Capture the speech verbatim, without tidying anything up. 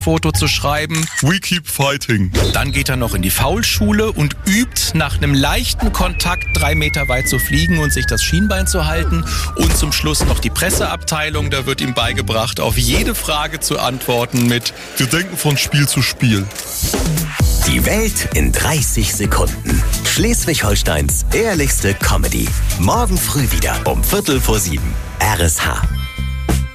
Foto zu schreiben. We keep fighting. Dann geht er noch in die Faulschule und übt, nach einem leichten Kontakt drei Meter weit zu fliegen und sich das Schienbein zu halten. Und zum Schluss noch die Presseabteilung. Da wird ihm beigebracht, auf jede Frage zu antworten mit: Wir denken von Spiel zu Spiel. Die Welt in dreißig Sekunden. Schleswig-Holsteins ehrlichste Comedy. Morgen früh wieder um Viertel vor sieben. R S H.